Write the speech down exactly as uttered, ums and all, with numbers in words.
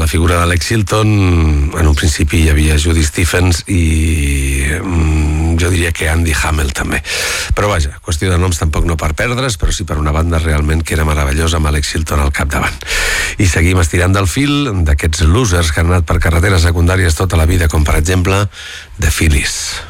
figura d'Alex Chilton. En un principi hi havia Judy Stephens i mm, jo diria que Andy Hamel també. Però vaja, qüestió de noms tampoc no per perdre's, però sí per una banda realment que era meravellosa amb Alex Chilton al capdavant. I seguim estirant del fil d'aquests losers que han anat per carreteres secundàries tota la vida, com per exemple The Phillies.